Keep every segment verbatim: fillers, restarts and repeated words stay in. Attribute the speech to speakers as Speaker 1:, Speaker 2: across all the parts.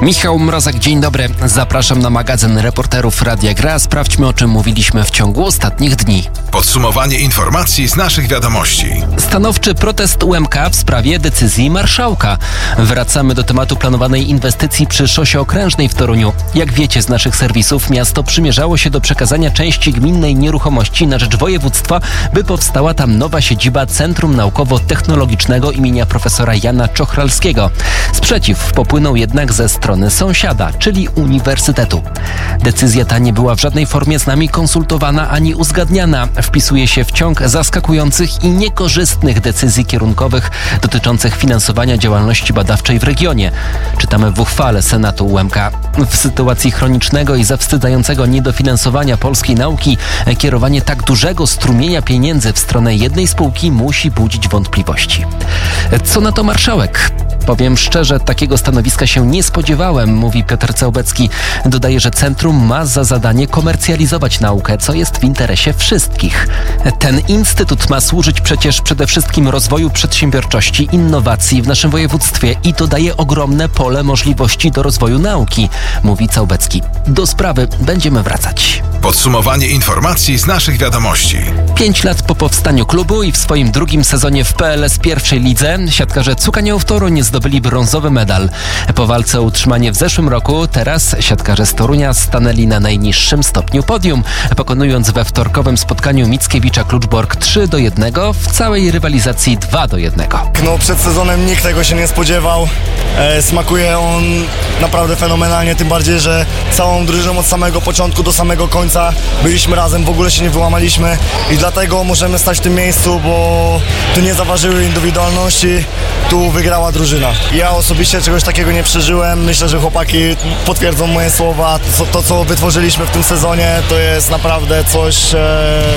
Speaker 1: Michał Mrozek, dzień dobry. Zapraszam na magazyn reporterów Radia Gra. Sprawdźmy, o czym mówiliśmy w ciągu ostatnich dni.
Speaker 2: Podsumowanie informacji z naszych wiadomości.
Speaker 1: Stanowczy protest U M K w sprawie decyzji marszałka. Wracamy do tematu planowanej inwestycji przy szosie okrężnej w Toruniu. Jak wiecie z naszych serwisów, miasto przymierzało się do przekazania części gminnej nieruchomości na rzecz województwa, by powstała tam nowa siedziba Centrum Naukowo-Technologicznego imienia profesora Jana Czochralskiego. Sprzeciw popłynął jednak ze strony sąsiada, czyli uniwersytetu. Decyzja ta nie była w żadnej formie z nami konsultowana ani uzgadniana. Wpisuje się w ciąg zaskakujących i niekorzystnych decyzji kierunkowych dotyczących finansowania działalności badawczej w regionie. Czytamy w uchwale Senatu U M K. W sytuacji chronicznego i zawstydzającego niedofinansowania polskiej nauki kierowanie tak dużego strumienia pieniędzy w stronę jednej spółki musi budzić wątpliwości. Co na to marszałek? Powiem szczerze, takiego stanowiska się nie spodziewałem, mówi Piotr Całbecki. Dodaje, że centrum ma za zadanie komercjalizować naukę, co jest w interesie wszystkich. Ten instytut ma służyć przecież przede wszystkim rozwoju przedsiębiorczości, innowacji w naszym województwie i to daje ogromne pole możliwości do rozwoju nauki, mówi Całbecki. Do sprawy będziemy wracać.
Speaker 2: Podsumowanie informacji z naszych wiadomości.
Speaker 1: Pięć lat po powstaniu klubu i w swoim drugim sezonie w P L S pierwszej lidze siatkarze Cukaniołów Toruń zdobyli brązowy medal. Po walce o utrzymanie w zeszłym roku teraz siatkarze z Torunia stanęli na najniższym stopniu podium, pokonując we wtorkowym spotkaniu Mickiewicza Kluczbork trzy do jednego, w całej rywalizacji dwa do jednego.
Speaker 3: No, przed sezonem nikt tego się nie spodziewał. E, smakuje on naprawdę fenomenalnie, tym bardziej, że całą drużyną od samego początku do samego końca byliśmy razem, w ogóle się nie wyłamaliśmy i dlatego możemy stać w tym miejscu, bo tu nie zaważyły indywidualności, tu wygrała drużyna. Ja osobiście czegoś takiego nie przeżyłem, myślę, że chłopaki potwierdzą moje słowa. To, to co wytworzyliśmy w tym sezonie, to jest naprawdę coś, e,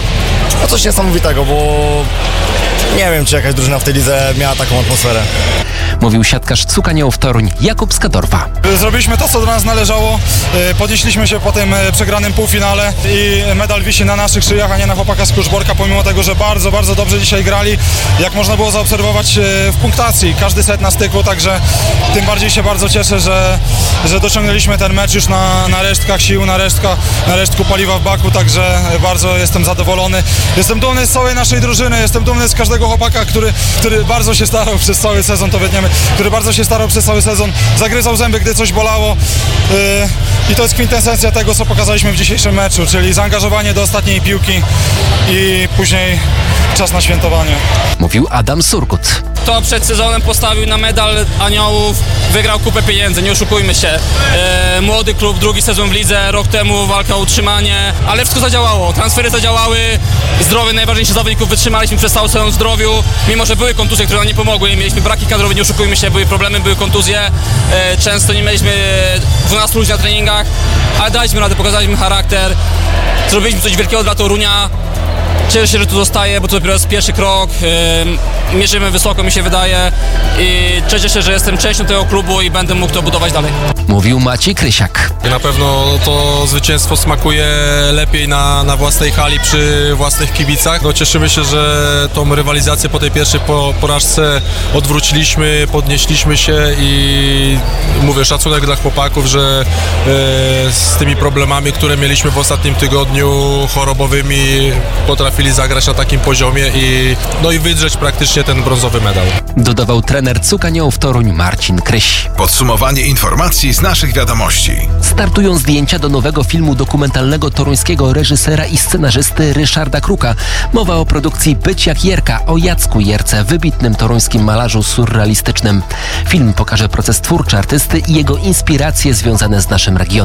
Speaker 3: no coś niesamowitego, bo nie wiem, czy jakaś drużyna w tej lidze miała taką atmosferę.
Speaker 1: Mówił siatkarz Cukaniołów Toruń Jakub Skadorfa.
Speaker 4: Zrobiliśmy to, co do nas należało. Podnieśliśmy się po tym przegranym półfinale i medal wisi na naszych szyjach, a nie na chłopaka z Kluczborka, pomimo tego, że bardzo, bardzo dobrze dzisiaj grali. Jak można było zaobserwować w punktacji, każdy set na styku, także tym bardziej się bardzo cieszę, że, że dociągnęliśmy ten mecz już na, na resztkach sił, na, resztka, na resztku paliwa w baku, także bardzo jestem zadowolony. Jestem dumny z całej naszej drużyny, jestem dumny z każdego chłopaka, który, który bardzo się starał przez cały sezon, to wytniemy, który bardzo się starał przez cały sezon, zagryzał zęby, gdy coś bolało yy, i to jest kwintesencja tego, co pokazaliśmy w dzisiejszym meczu, czyli zaangażowanie do ostatniej piłki i później czas na świętowanie.
Speaker 1: Mówił Adam Surgut.
Speaker 5: To przed sezonem postawił na medal Aniołów, wygrał kupę pieniędzy, nie oszukujmy się. E, młody klub, drugi sezon w lidze, rok temu walka o utrzymanie, ale wszystko zadziałało, transfery zadziałały, zdrowie najważniejszych zawodników wytrzymaliśmy przez cały sezon w zdrowiu, mimo że były kontuzje, które nam nie pomogły, mieliśmy braki kadrowe, nie oszukujmy się, były problemy, były kontuzje, e, często nie mieliśmy dwunastu ludzi na treningach, ale daliśmy radę, pokazaliśmy charakter, zrobiliśmy coś wielkiego dla Torunia. Cieszę się, że tu zostaję, bo to dopiero jest pierwszy krok, yy, mierzymy wysoko, mi się wydaje i cieszę się, że jestem częścią tego klubu i będę mógł to budować dalej.
Speaker 1: Mówił Maciej Krysiak.
Speaker 6: Na pewno to zwycięstwo smakuje lepiej na, na własnej hali przy własnych kibicach. No, cieszymy się, że tą rywalizację po tej pierwszej po, porażce odwróciliśmy, podnieśliśmy się i mówię, szacunek dla chłopaków, że e, z tymi problemami, które mieliśmy w ostatnim tygodniu chorobowymi, potrafili zagrać na takim poziomie i, no i wydrzeć praktycznie ten brązowy medal.
Speaker 1: Dodawał trener Cukaniołów Toruń Marcin Kryś.
Speaker 2: Podsumowanie informacji z naszych wiadomości.
Speaker 1: Startują zdjęcia do nowego filmu dokumentalnego toruńskiego reżysera i scenarzysty Ryszarda Kruka. Mowa o produkcji Być jak Jerka, o Jacku Jerce, wybitnym toruńskim malarzu surrealistycznym. Film pokaże proces twórczy artysty i jego inspiracje związane z naszym regionem.